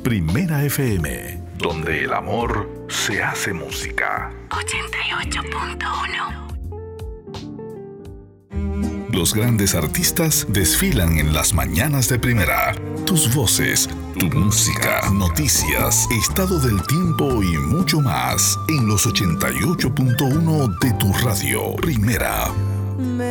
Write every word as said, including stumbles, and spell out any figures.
Primera F M, donde el amor se hace música. ochenta y ocho punto uno. Los grandes artistas desfilan en las mañanas de Primera. Tus voces, tu música, noticias, estado del tiempo y mucho más en los ochenta y ocho punto uno de tu radio. Primera.